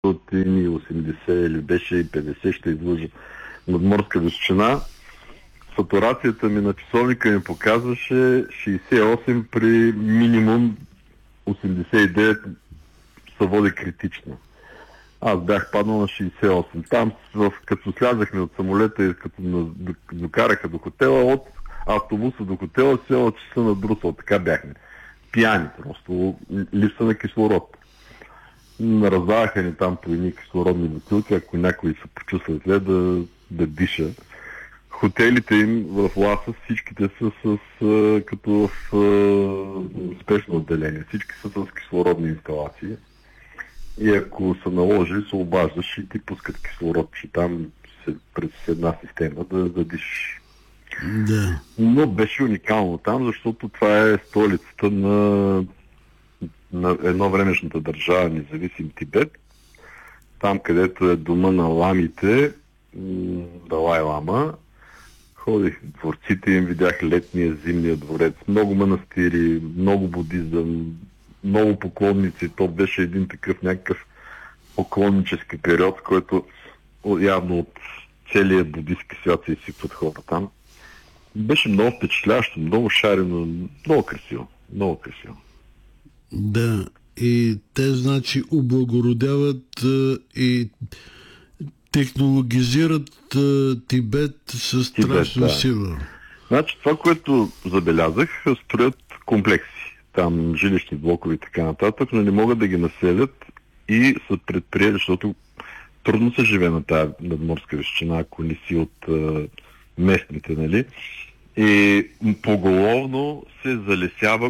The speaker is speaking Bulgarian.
580 или беше и 50, ще излъжа, надморска височина. Сатурацията ми на часовника ми показваше 68 при минимум 89 се води критично. Аз бях паднал на 68. Там, като слязахме от самолета и като докараха до хотела, от автобуса до хотела, цяла часа на друсъл. Така бяхме. Пияни просто. Липса на кислород. Раздаваха ни там по едни кислородни бутилки, ако някой се почувства зле да диша. Хотелите им в Ласа всичките са като в спешно отделение. Всички са с кислородни инсталации. И ако се наложи, се обаждаш и ти пускат кислород, че там през една система да дишиш. Да. Но беше уникално там, защото това е столицата на едновремешната държава, независим Тибет. Там, където е дома на ламите, Далай Лама. Ходих в дворците им, видях летния, зимния дворец, много манастири, много будизъм, много поклонници. То беше един такъв някакъв поклоннически период, в който явно от целия будистки свят се изсипват хора там. Беше много впечатляващо, много шарено, много красиво. Много красиво. Да, и те, значи, облагородяват и технологизират Тибет със страшна сила. Значи това, което забелязах, строят комплекси. Там жилищни блокове и така нататък, но не могат да ги населят и са предприели, защото трудно се живее на тази надморска височина, ако не си от местните, нали? И поголовно се залесява